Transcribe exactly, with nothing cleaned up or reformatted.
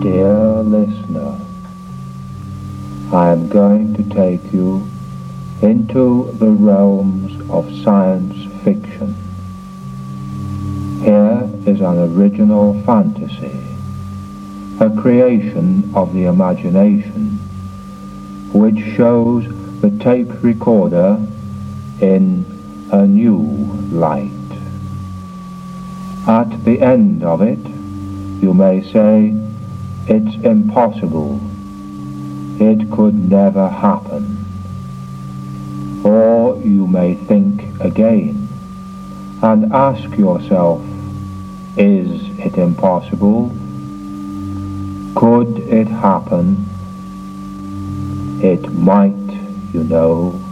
Dear listener, I am going to take you into the realms of science fiction. Here is an original fantasy, a creation of the imagination, which shows the tape recorder in a new light. At the end of it, you may say, it's impossible, it could never happen. Or you may think again and ask yourself, is it impossible? Could it happen? It might, you know.